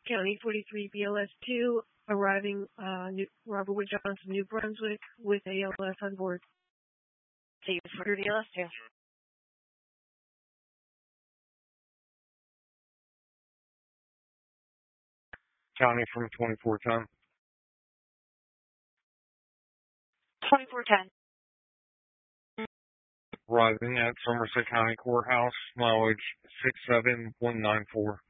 County 43 BLS2, arriving Robert Wood Johnson, New Brunswick, with ALS on board. See you for ALS2. County from 2410. 2410. Arriving at Somerset County Courthouse, mileage 67194.